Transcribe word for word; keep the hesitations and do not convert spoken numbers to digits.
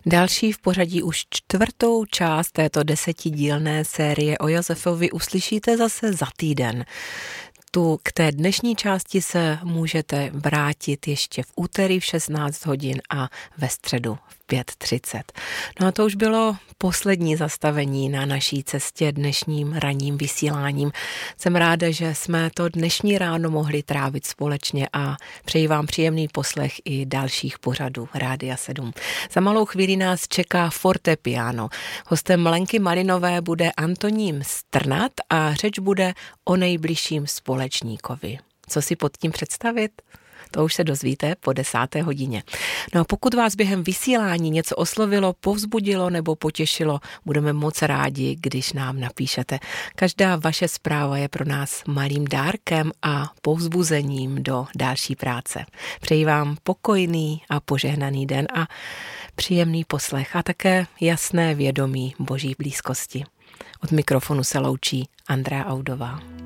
Další v pořadí už čtvrtou část této desetidílné série o Josefovi uslyšíte zase za týden. Tu k té dnešní části se můžete vrátit ještě v úterý v šestnáct hodin a ve středu v pět třicet. No a to už bylo poslední zastavení na naší cestě dnešním ranním vysíláním. Jsem ráda, že jsme to dnešní ráno mohli trávit společně a přeji vám příjemný poslech i dalších pořadů Rádia sedm. Za malou chvíli nás čeká fortepiano. Hostem Lenky Malinové bude Antonín Strnad a řeč bude o nejbližším společníkovi. Co si pod tím představit? To už se dozvíte po desáté hodině. No a pokud vás během vysílání něco oslovilo, povzbudilo nebo potěšilo, budeme moc rádi, když nám napíšete. Každá vaše zpráva je pro nás malým dárkem a povzbuzením do další práce. Přeji vám pokojný a požehnaný den a příjemný poslech a také jasné vědomí Boží blízkosti. Od mikrofonu se loučí Andrea Audová.